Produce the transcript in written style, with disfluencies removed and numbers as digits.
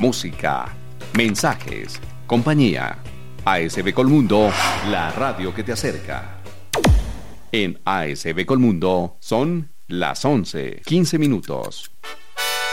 música, mensajes, compañía. ASB Colmundo, la radio que te acerca. En ASB Colmundo son las 11:15.